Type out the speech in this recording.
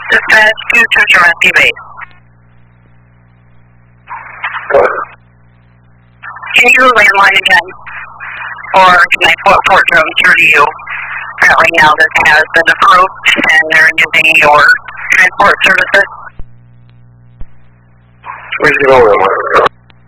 Dispatch to Cherokee Base. Can you landline again? Or can I port drone through to you? Apparently now this has been approved and they're using your transport services. Where's the